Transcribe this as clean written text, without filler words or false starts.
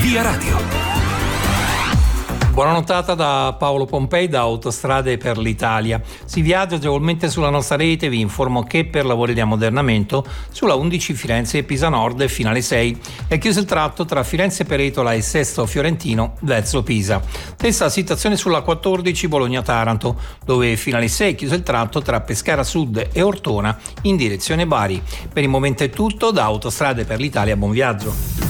Via Radio. Buona notata da Paolo Pompei da Autostrade per l'Italia. Si viaggia agevolmente sulla nostra rete. Vi informo che per lavori di ammodernamento sulla 11 Firenze e Pisa Nord fino alle 6 è chiuso il tratto tra Firenze Peretola e Sesto Fiorentino verso Pisa. Stessa situazione sulla 14 Bologna-Taranto, dove fino alle 6 è chiuso il tratto tra Pescara Sud e Ortona in direzione Bari. Per il momento è tutto, da Autostrade per l'Italia, buon viaggio.